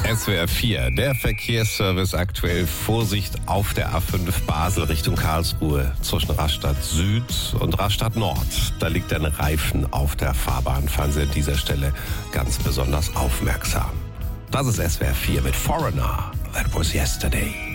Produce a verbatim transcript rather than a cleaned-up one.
S W R vier, der Verkehrsservice aktuell. Vorsicht auf der A fünf Basel Richtung Karlsruhe zwischen Rastatt Süd und Rastatt Nord. Da liegt ein Reifen auf der Fahrbahn. Fahren Sie an dieser Stelle ganz besonders aufmerksam. Das ist S W R vier mit Foreigner. That was yesterday.